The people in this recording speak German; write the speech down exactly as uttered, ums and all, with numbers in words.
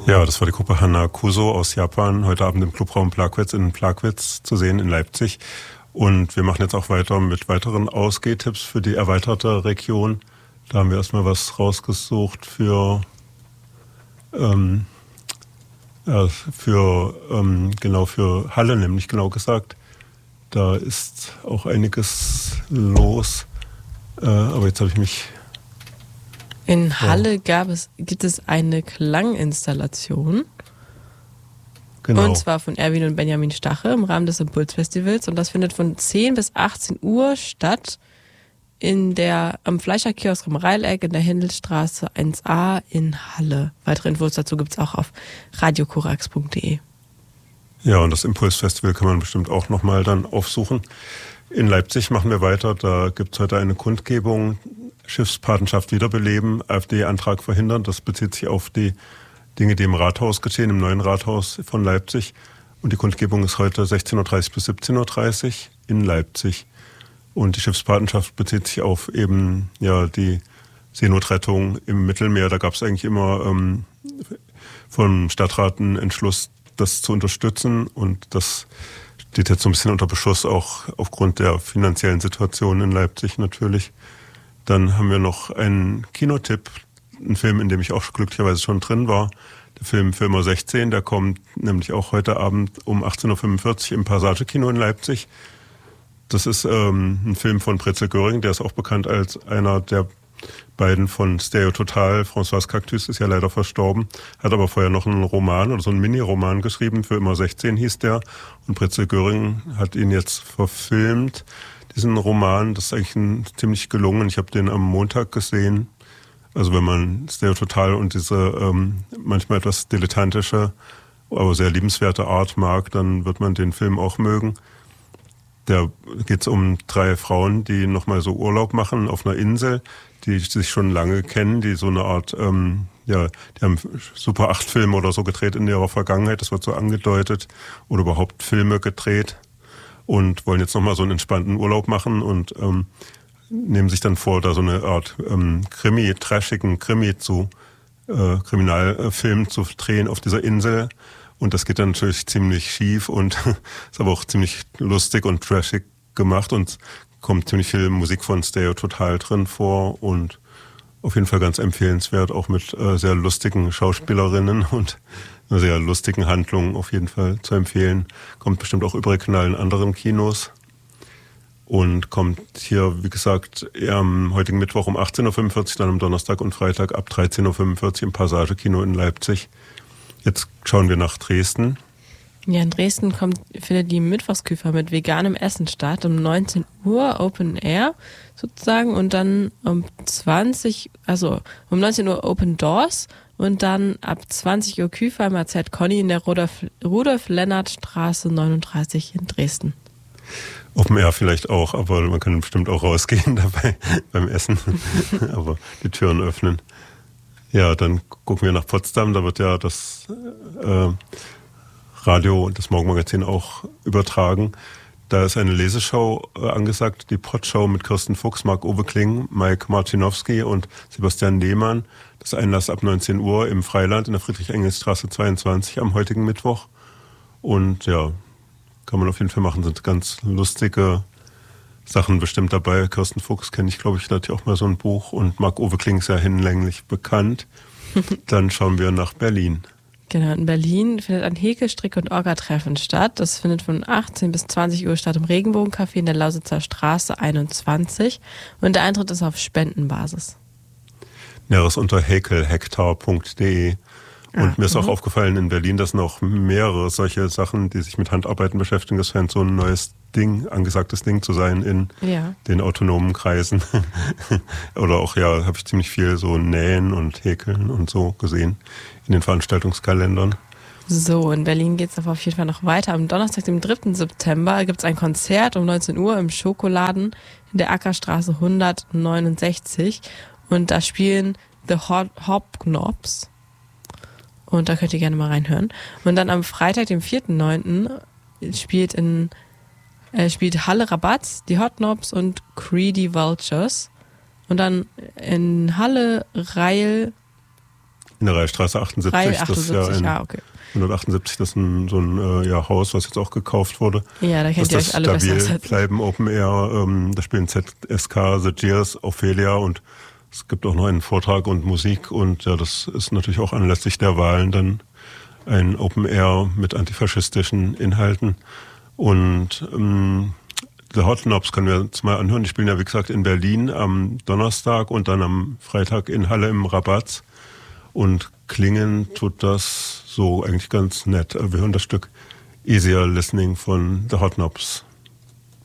Ja, das war die Gruppe Hanakuso aus Japan, heute Abend im Clubraum Plagwitz in Plagwitz zu sehen in Leipzig. Und wir machen jetzt auch weiter mit weiteren Ausgehtipps für die erweiterte Region. Da haben wir erstmal was rausgesucht für, ähm, ja, für ähm, genau für Halle, nämlich genau gesagt. Da ist auch einiges los. Äh, aber jetzt habe ich mich... In Halle gab es, gibt es eine Klanginstallation. Genau. Und zwar von Erwin und Benjamin Stache im Rahmen des Impulsfestivals. Und das findet von zehn bis achtzehn Uhr statt in der, am Fleischerkiosk am Reileck in der Händelstraße eins a in Halle. Weitere Infos dazu gibt es auch auf radiokorax punkt de. Ja, und das Impulsfestival kann man bestimmt auch nochmal dann aufsuchen. In Leipzig machen wir weiter. Da gibt es heute eine Kundgebung. Schiffspatenschaft wiederbeleben, AfD-Antrag verhindern. Das bezieht sich auf die Dinge, die im Rathaus geschehen, im neuen Rathaus von Leipzig. Und die Kundgebung ist heute sechzehn Uhr dreißig bis siebzehn Uhr dreißig in Leipzig. Und die Schiffspatenschaft bezieht sich auf eben ja die Seenotrettung im Mittelmeer. Da gab es eigentlich immer ähm, vom Stadtrat einen Entschluss, das zu unterstützen. Und das steht jetzt so ein bisschen unter Beschuss, auch aufgrund der finanziellen Situation in Leipzig natürlich. Dann haben wir noch einen Kinotipp, einen Film, in dem ich auch glücklicherweise schon drin war. Der Film Filmer sechzehn, der kommt nämlich auch heute Abend um achtzehn Uhr fünfundvierzig im Passage-Kino in Leipzig. Das ist ähm, ein Film von Pretzel Göring, der ist auch bekannt als einer der beiden von Stereo Total. François Cactus ist ja leider verstorben, hat aber vorher noch einen Roman oder so einen Mini-Roman geschrieben, Filmer sechzehn hieß der. Und Pretzel Göring hat ihn jetzt verfilmt. Diesen Roman, das ist eigentlich ein, ziemlich gelungen. Ich habe den am Montag gesehen. Also wenn man Stereo Total und diese ähm, manchmal etwas dilettantische, aber sehr liebenswerte Art mag, dann wird man den Film auch mögen. Da geht es um drei Frauen, die nochmal so Urlaub machen auf einer Insel, die sich schon lange kennen, die so eine Art, ähm, ja, die haben Super acht Filme oder so gedreht in ihrer Vergangenheit, das wird so angedeutet, oder überhaupt Filme gedreht. Und wollen jetzt nochmal so einen entspannten Urlaub machen und ähm, nehmen sich dann vor, da so eine Art ähm, Krimi, trashigen Krimi zu, äh, Kriminalfilm zu drehen auf dieser Insel. Und das geht dann natürlich ziemlich schief und ist aber auch ziemlich lustig und trashig gemacht und kommt ziemlich viel Musik von Stereo Total drin vor und auf jeden Fall ganz empfehlenswert, auch mit äh, sehr lustigen Schauspielerinnen und einer sehr lustigen Handlung auf jeden Fall zu empfehlen. Kommt bestimmt auch überregional in anderen Kinos und kommt hier, wie gesagt, am heutigen Mittwoch um achtzehn Uhr fünfundvierzig, dann am Donnerstag und Freitag ab dreizehn Uhr fünfundvierzig im Passage-Kino in Leipzig. Jetzt schauen wir nach Dresden. Ja, in Dresden kommt, findet die Mittwochsküfer mit veganem Essen statt, um neunzehn Uhr Open Air sozusagen und dann um zwanzig, also um neunzehn Uhr Open Doors und dann ab zwanzig Uhr Küfer im A Z Conny in der Rudolf-Lennart-Straße neununddreißig in Dresden. Open Air vielleicht auch, aber man kann bestimmt auch rausgehen dabei beim Essen, aber die Türen öffnen. Ja, dann gucken wir nach Potsdam, da wird ja das äh, Radio und das Morgenmagazin auch übertragen. Da ist eine Leseshow äh, angesagt, die Potshow mit Kirsten Fuchs, Marc-Uwe Kling, Mike Martinowski und Sebastian Lehmann. Das ist Einlass ab neunzehn Uhr im Freiland in der Friedrich-Engels-Straße zweiundzwanzig am heutigen Mittwoch. Und ja, kann man auf jeden Fall machen, sind ganz lustige Sachen bestimmt dabei. Kirsten Fuchs kenne ich, glaube ich, da hat ja auch mal so ein Buch und Marc-Uwe Kling ist ja hinlänglich bekannt. Dann schauen wir nach Berlin. Genau, in Berlin findet ein Häkel-, Strick- und Orga-Treffen statt. Das findet von achtzehn bis zwanzig Uhr statt im Regenbogencafé in der Lausitzer Straße einundzwanzig und der Eintritt ist auf Spendenbasis. Näheres unter häkelhektar punkt de. Und ah, mir ist auch m- aufgefallen in Berlin, dass noch mehrere solche Sachen, die sich mit Handarbeiten beschäftigen, das scheint so ein neues Ding, angesagtes Ding zu sein in ja. den autonomen Kreisen. Oder auch, ja, habe ich ziemlich viel so Nähen und Häkeln und so gesehen in den Veranstaltungskalendern. So, in Berlin geht es aber auf jeden Fall noch weiter. Am Donnerstag, dem dritten September, gibt es ein Konzert um neunzehn Uhr im Schokoladen in der Ackerstraße hundertneunundsechzig. Und da spielen The Hopknops. Und da könnt ihr gerne mal reinhören. Und dann am Freitag, dem vierten neunten spielt in äh, spielt Halle Rabatz, die Hotnobs und Greedy Vultures. Und dann in Halle Reil In der Reichstraße achtundsiebzig. Reihe achtundsiebzig, das ist ja ein, ah, okay. hundertachtundsiebzig, das ist ein, so ein äh, ja, Haus, was jetzt auch gekauft wurde. Ja, da kennt ihr euch alle besser als Das bleiben Open Air, ähm, da spielen Z S K, The Jeers, Ophelia und es gibt auch noch einen Vortrag und Musik und ja, das ist natürlich auch anlässlich der Wahlen dann ein Open Air mit antifaschistischen Inhalten. Und ähm, The Hot Knobs können wir uns mal anhören. Die spielen ja, wie gesagt, in Berlin am Donnerstag und dann am Freitag in Halle im Rabatz. Und klingen tut das so eigentlich ganz nett. Wir hören das Stück Easier Listening von The Hot Knobs.